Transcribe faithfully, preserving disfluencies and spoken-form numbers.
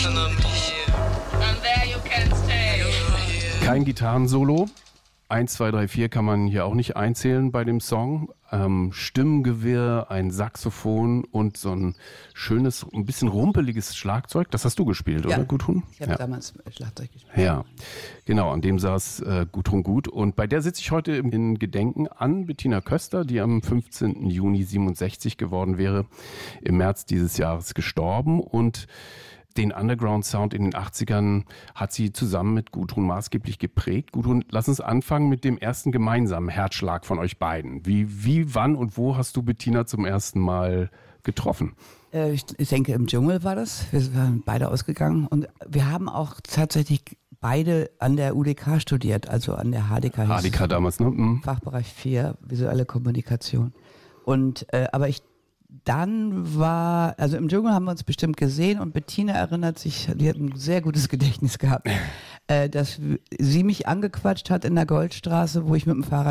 Kein Gitarrensolo. Eins, zwei, drei, vier kann man hier auch nicht einzählen bei dem Song. Ähm, Stimmengewirr, ein Saxophon und so ein schönes, ein bisschen rumpeliges Schlagzeug. Das hast du gespielt, ja. oder Gudrun? Ich habe ja. damals Schlagzeug gespielt. Ja, genau, an dem saß äh, Gudrun Gut. Und bei der sitze ich heute in Gedenken an Bettina Köster, die am fünfzehnten Juni siebenundsechzig geworden wäre, im März dieses Jahres gestorben. Und den Underground-Sound in den achtzigern hat sie zusammen mit Gudrun maßgeblich geprägt. Gudrun, lass uns anfangen mit dem ersten gemeinsamen Herzschlag von euch beiden. Wie, wie, wann und wo hast du Bettina zum ersten Mal getroffen? Äh, ich, ich denke, im Dschungel war das. Wir waren beide ausgegangen und wir haben auch tatsächlich beide an der U D K studiert, also an der H D K. H D K damals, ne? Mhm. Fachbereich vier, visuelle Kommunikation. Und, äh, aber ich Dann war, also im Dschungel haben wir uns bestimmt gesehen und Bettina erinnert sich, die hat ein sehr gutes Gedächtnis gehabt, äh, dass sie mich angequatscht hat in der Goldstraße, wo ich mit dem Fahrrad